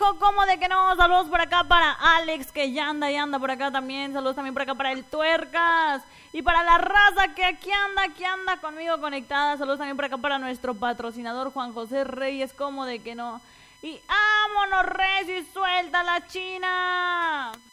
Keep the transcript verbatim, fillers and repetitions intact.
hijo, ¿cómo de que no? Saludos por acá para Alex, que ya anda y anda por acá también. Saludos también por acá para el Tuercas. Y para la raza que aquí anda, que anda conmigo conectada. Saludos también por acá para nuestro patrocinador Juan José Reyes, ¿cómo de que no? Y vámonos, Reci, suelta la China.